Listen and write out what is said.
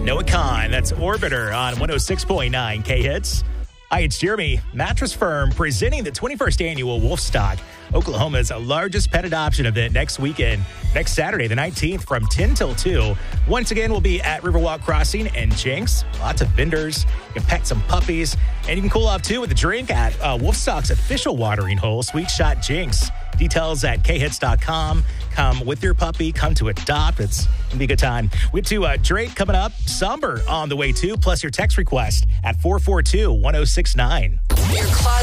Noah Khan, that's Orbiter on 106.9 K-Hits. Hi, it's Jeremy. Mattress Firm presenting the 21st annual Wolfstock, Oklahoma's largest pet adoption event next weekend. Next Saturday, the 19th, from 10 till 2. Once again, we'll be at Riverwalk Crossing and Jinx. Lots of vendors. You can pet some puppies. And you can cool off, too, with a drink at Wolfstock's official watering hole, Sweet Shot Jinx. Details at khits.com. Come with your puppy. Come to adopt. It's going to be a good time. We have to Drake coming up. Somber on the way, too. Plus your text request at 442-1069. Your closet